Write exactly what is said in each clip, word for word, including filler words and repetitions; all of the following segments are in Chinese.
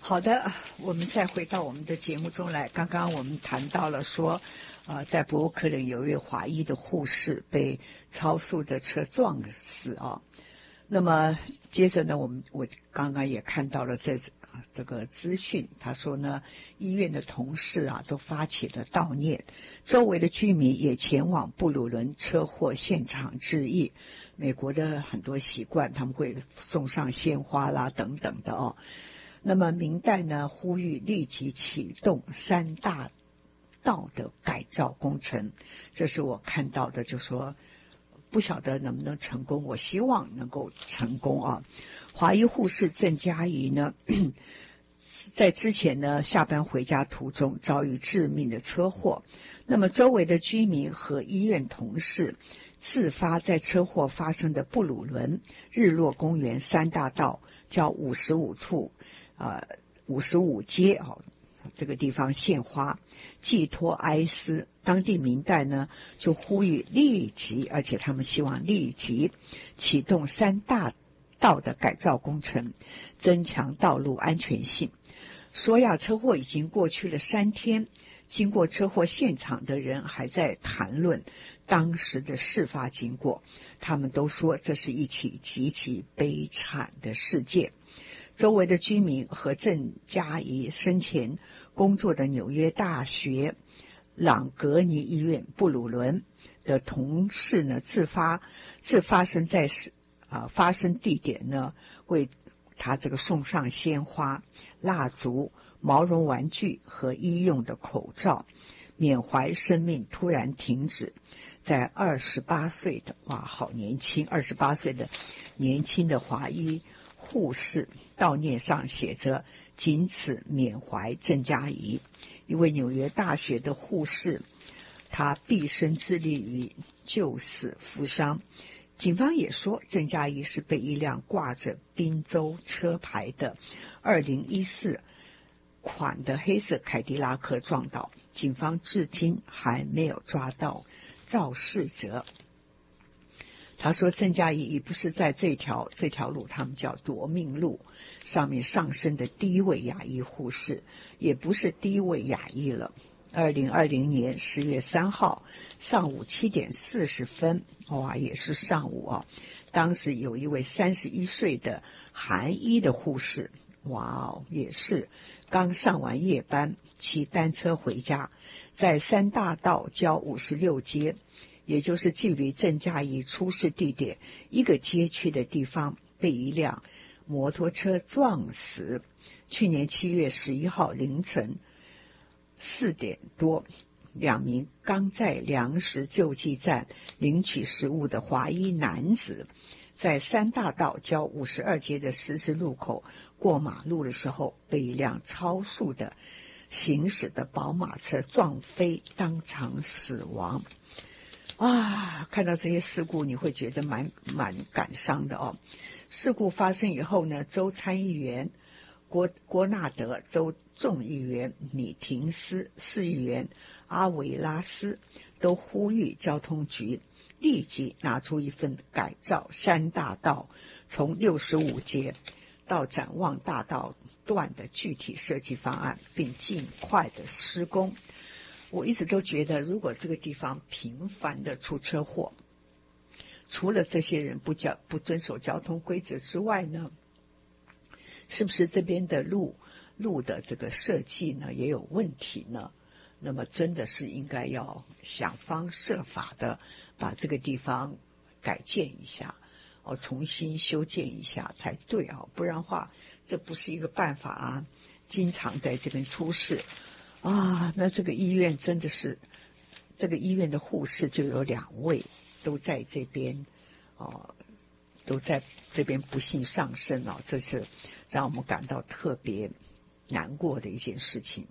好的，我们再回到我们的节目中来。刚刚我们谈到了说，呃，在布鲁克林有一位华裔的护士被超速的车撞死啊。那么接着呢，我们我刚刚也看到了这这个资讯，他说呢，医院的同事啊都发起了悼念，周围的居民也前往布鲁伦车祸现场致意。美国的很多习惯，他们会送上鲜花啦等等的哦。那么明代呢，呼吁立即启动三大道的改造工程，这是我看到的，就说不晓得能不能成功，我希望能够成功啊。华裔护士郑嘉怡呢，在之前呢下班回家途中遭遇致命的车祸，那么周围的居民和医院同事自发在车祸发生的布鲁伦日落公园三大道叫五十五处呃五十五街啊、哦、这个地方献花寄托哀思。当地民代呢就呼吁立即，而且他们希望立即启动三大道的改造工程，增强道路安全性。说呀，车祸已经过去了三天，经过车祸现场的人还在谈论当时的事发经过，他们都说这是一起极其悲惨的事件。周围的居民和郑嘉怡生前工作的纽约大学朗格尼医院布鲁伦的同事呢，自发自发生在啊发生地点呢，为他这个送上鲜花、蜡烛、毛绒玩具和医用的口罩，缅怀生命突然停止。在二十八岁的哇，好年轻，二十八岁的年轻的华裔护士悼念上写着仅此缅怀郑嘉怡，一位纽约大学的护士，她毕生致力于救死扶伤。警方也说郑嘉怡是被一辆挂着宾州车牌的二零一四款的黑色凯迪拉克撞倒，警方至今还没有抓到肇事者。他说郑嘉怡已不是在这条这条路他们叫夺命路上面上升的第一位亚裔护士，也不是第一位亚裔了。二零二零年十月三号上午七点四十分，哇，也是上午啊。当时有一位三十一岁的韩裔的护士，哇，也是刚上完夜班，骑单车回家，在三大道交五十六街，也就是距离郑嘉怡出事地点一个街区的地方，被一辆摩托车撞死。去年七月十一号凌晨四点多，两名刚在粮食救济站领取食物的华裔男子，在三大道交五十二街的十字路口过马路的时候，被一辆超速的行驶的宝马车撞飞，当场死亡。啊，看到这些事故你会觉得蛮蛮感伤的哦。事故发生以后呢，州参议员郭郭纳德、州众议员米廷斯、市议员阿维拉斯都呼吁交通局立即拿出一份改造三大道从六十五街到展望大道段的具体设计方案，并尽快的施工。我一直都觉得，如果这个地方频繁的出车祸，除了这些人不交不遵守交通规则之外呢，是不是这边的路路的这个设计呢也有问题呢？那么真的是应该要想方设法的把这个地方改建一下，哦，重新修建一下才对啊，不然的话这不是一个办法啊，经常在这边出事啊。那这个医院真的是，这个医院的护士就有两位都在这边哦，都在这边不幸丧生哦，这是让我们感到特别难过的一件事情。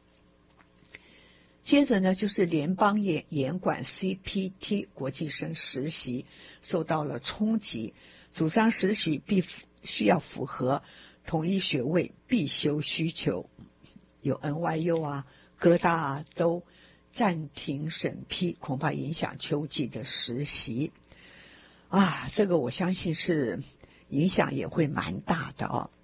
接着呢，就是联邦严严管 C P T 国际生实习受到了冲击，主张实习必需要符合统一学位必修需求，有 N Y U 啊、哥大啊都暂停审批，恐怕影响秋季的实习啊。这个我相信是影响也会蛮大的哦。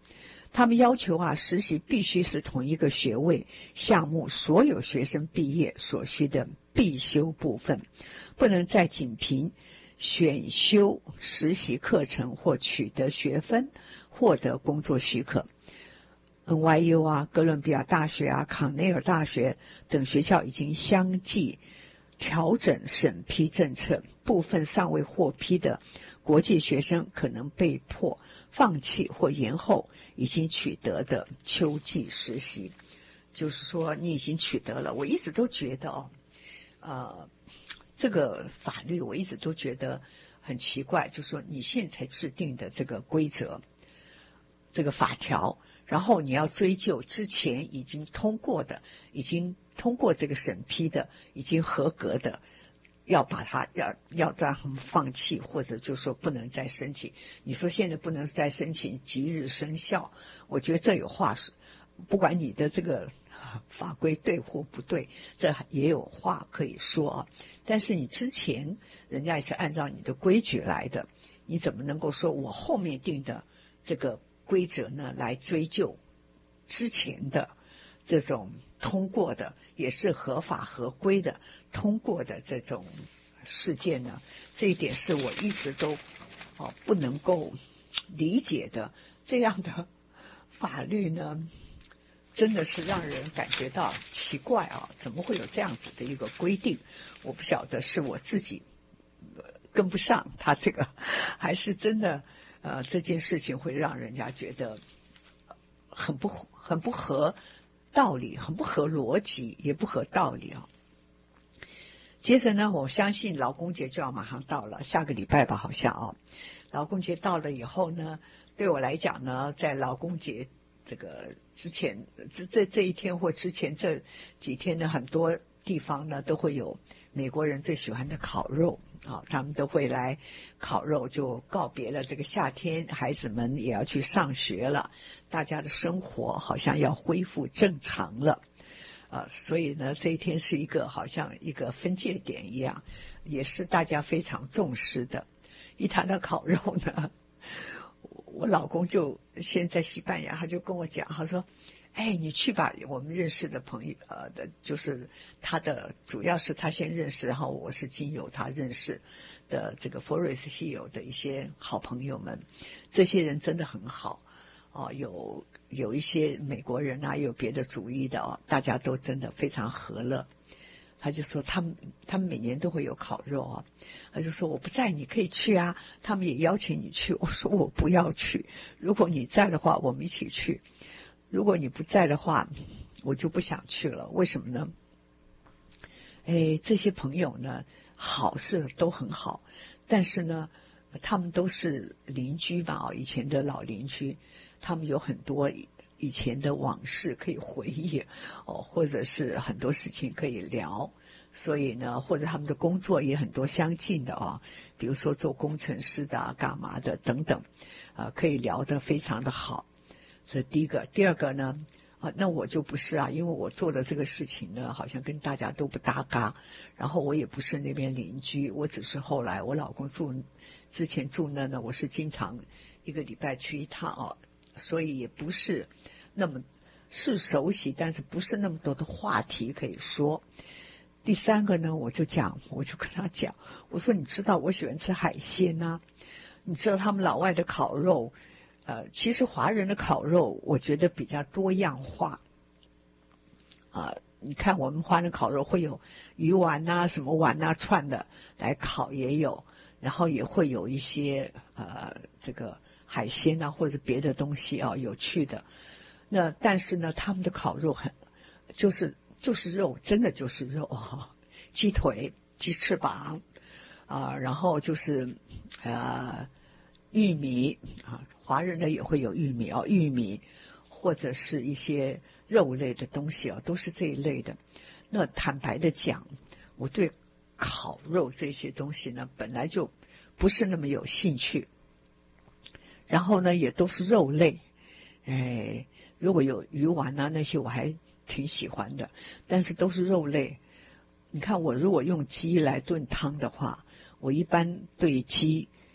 他们要求啊，实习必须是同一个学位项目所有学生毕业所需的必修部分，不能再仅凭选修实习课程或取得学分获得工作许可。N Y U 啊、哥伦比亚大学啊、康奈尔大学等学校已经相继调整审批政策，部分尚未获批的国际学生可能被迫放弃或延后已经取得的秋季实习。就是说你已经取得了，我一直都觉得哦，呃，这个法律我一直都觉得很奇怪，就是说你现在才制定的这个规则，这个法条，然后你要追究之前已经通过的，已经通过这个审批的，已经合格的，要把它要要让他们放弃，或者就说不能再申请。你说现在不能再申请即日生效，我觉得这有话说，不管你的这个法规对或不对，这也有话可以说啊。但是你之前人家也是按照你的规矩来的，你怎么能够说我后面定的这个规则呢来追究之前的这种通过的也是合法合规的通过的这种事件呢？这一点是我一直都哦不能够理解的。这样的法律呢，真的是让人感觉到奇怪啊！怎么会有这样子的一个规定？我不晓得是我自己跟不上他这个，还是真的呃这件事情会让人家觉得很不很不合道理，很不合逻辑，也不合道理啊。接着呢，我相信劳工节就要马上到了，下个礼拜吧，好像啊。劳工节到了以后呢，对我来讲呢，在劳工节这个之前，这这这一天或之前这几天呢，很多地方呢都会有美国人最喜欢的烤肉啊，他们都会来烤肉，就告别了这个夏天，孩子们也要去上学了，大家的生活好像要恢复正常了。啊，所以呢，这一天是一个好像一个分界点一样，也是大家非常重视的。一谈到烤肉呢，我老公就现在西班牙，他就跟我讲，他说：“哎，你去吧，我们认识的朋友，呃的，就是他的，主要是他先认识，然后我是经由他认识的这个 Forest Hill 的一些好朋友们，这些人真的很好。”哦，有有一些美国人啊，有别的主义的哦，大家都真的非常和乐。他就说他们他们每年都会有烤肉啊，他就说我不在你可以去啊，他们也邀请你去。我说我不要去，如果你在的话我们一起去，如果你不在的话我就不想去了。为什么呢？哎，这些朋友呢好是都很好，但是呢他们都是邻居吧，以前的老邻居，他们有很多以前的往事可以回忆哦，或者是很多事情可以聊，所以呢，或者他们的工作也很多相近的啊，比如说做工程师的啊，干嘛的等等，啊，可以聊得非常的好。这第一个，第二个呢，啊，那我就不是啊，因为我做的这个事情呢，好像跟大家都不搭嘎，然后我也不是那边邻居，我只是后来我老公住之前住那呢，我是经常一个礼拜去一趟啊，所以也不是那么是熟悉，但是不是那么多的话题可以说。第三个呢，我就讲，我就跟他讲，我说你知道我喜欢吃海鲜啊，你知道他们老外的烤肉，呃，其实华人的烤肉我觉得比较多样化啊、呃。你看我们华人烤肉会有鱼丸啊、什么丸啊串的来烤也有，然后也会有一些呃这个海鲜啊或者别的东西啊有趣的。那但是呢，他们的烤肉很就是就是肉，真的就是肉啊，鸡腿、鸡翅膀啊、呃，然后就是呃玉米啊，华人呢也会有玉米哦，玉米或者是一些肉类的东西哦，都是这一类的。那坦白的讲，我对烤肉这些东西呢，本来就不是那么有兴趣。然后呢，也都是肉类，哎，如果有鱼丸啊那些我还挺喜欢的，但是都是肉类。你看我如果用鸡来炖汤的话，我一般对鸡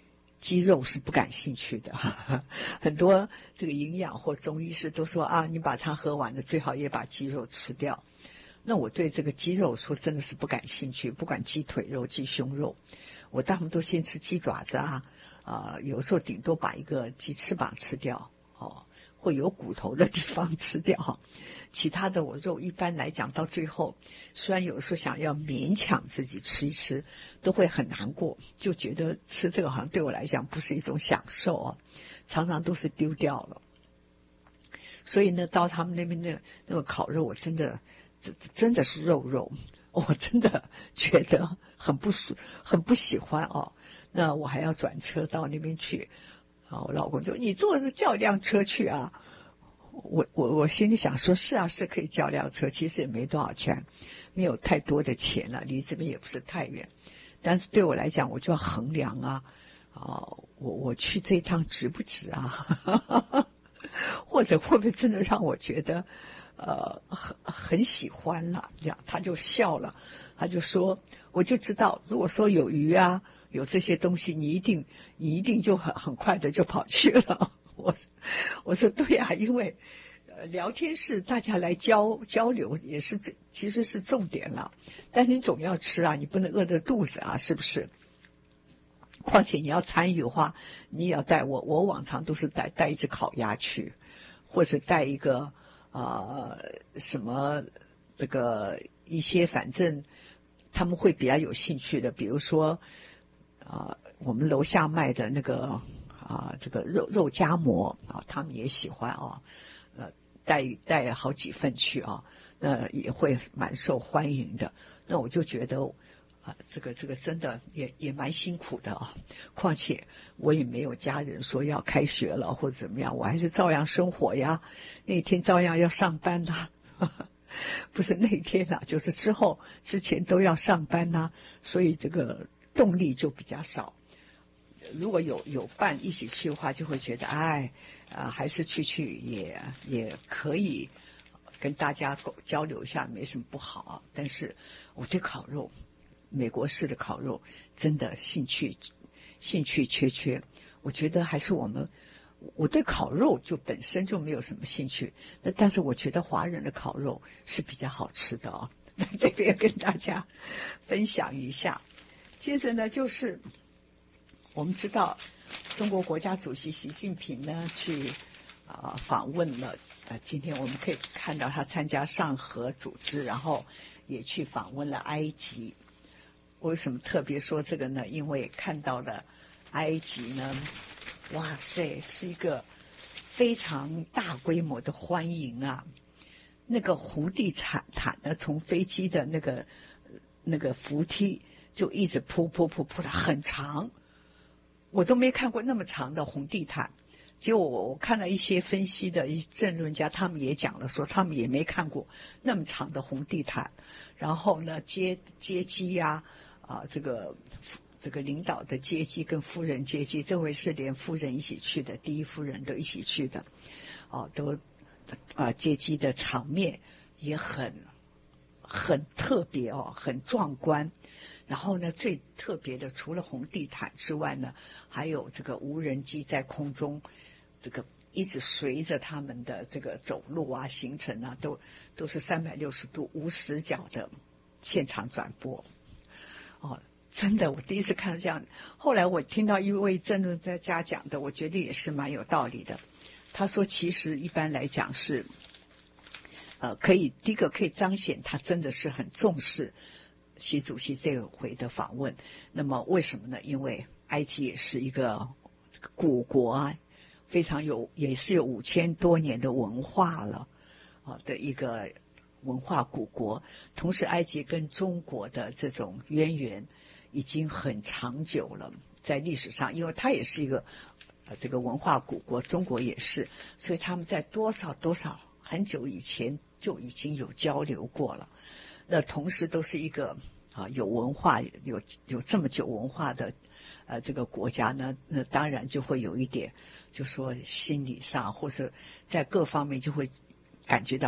鸡肉是不感兴趣的。很多这个营养或中医师都说啊，你把它喝完了，最好也把鸡肉吃掉。那我对这个鸡肉说真的是不感兴趣，不管鸡腿肉、鸡胸肉，我大部分都先吃鸡爪子啊，啊、呃，有时候顶多把一个鸡翅膀吃掉，哦，或有骨头的地方吃掉。其他的我肉一般来讲到最后，虽然有时候想要勉强自己吃一吃，都会很难过，就觉得吃这个好像对我来讲不是一种享受啊，常常都是丢掉了。所以呢，到他们那边的那个烤肉，我真的真真的是肉肉，我真的觉得很不舒很不喜欢哦。那我还要转车到那边去啊，我老公说你坐着叫辆车去啊。我我我心里想说是啊，是可以叫辆车，其实也没多少钱，没有太多的钱了，离这边也不是太远，但是对我来讲我就要衡量啊啊，我我去这一趟值不值啊？或者会不会真的让我觉得呃很很喜欢了？这样他就笑了，他就说我就知道，如果说有鱼啊有这些东西，你一定你一定就很很快的就跑去了。我我说对啊，因为呃聊天是大家来交交流，也是其实是重点了，但是你总要吃啊，你不能饿着肚子啊，是不是？况且你要参与的话，你也要带我，我往常都是带带一只烤鸭去，或者带一个啊、呃、什么这个一些反正他们会比较有兴趣的，比如说啊、呃、我们楼下卖的那个啊这个肉肉夹馍啊，他们也喜欢啊，呃带带好几份去啊，那也会蛮受欢迎的。那我就觉得。啊，这个这个真的也也蛮辛苦的啊！况且我也没有家人说要开学了或者怎么样，我还是照样生活呀。那天照样要上班呐、啊，不是那天啦、啊，就是之后之前都要上班呐、啊，所以这个动力就比较少。如果有有伴一起去的话，就会觉得哎啊，还是去去也也可以跟大家交流一下，没什么不好啊。但是我对烤肉。美国式的烤肉真的兴趣兴趣缺缺，我觉得还是我们我对烤肉就本身就没有什么兴趣，那但是我觉得华人的烤肉是比较好吃的哦，在这边跟大家分享一下。接着呢，就是我们知道中国国家主席习近平呢去啊、呃、访问了，呃，今天我们可以看到他参加上合组织，然后也去访问了埃及。为什么特别说这个呢？因为看到了埃及呢，哇塞，是一个非常大规模的欢迎啊！那个红地毯毯呢，从飞机的那个那个扶梯就一直铺铺铺铺的很长，我都没看过那么长的红地毯。结果我我看了一些分析的一些政论家，他们也讲了说，他们也没看过那么长的红地毯。然后呢，接接机呀、啊，啊，这个这个领导的接机跟夫人接机，这回是连夫人一起去的，第一夫人都一起去的，哦、啊，都啊接机的场面也很很特别哦，很壮观。然后呢，最特别的除了红地毯之外呢，还有这个无人机在空中。这个一直随着他们的这个走路啊、行程啊，都都是三百六十度无死角的现场转播。哦，真的，我第一次看到这样。后来我听到一位政论家讲的，我觉得也是蛮有道理的。他说，其实一般来讲是，呃，可以第一个可以彰显他真的是很重视习主席这回的访问。那么为什么呢？因为埃及也是一个古国啊。非常有，也是有五千多年的文化了，啊的一个文化古国。同时，埃及跟中国的这种渊源已经很长久了，在历史上，因为它也是一个呃这个文化古国，中国也是，所以他们在多少多少很久以前就已经有交流过了。那同时都是一个啊有文化有有这么久文化的呃这个国家呢，那当然就会有一点。就说心理上或者在各方面就会感觉到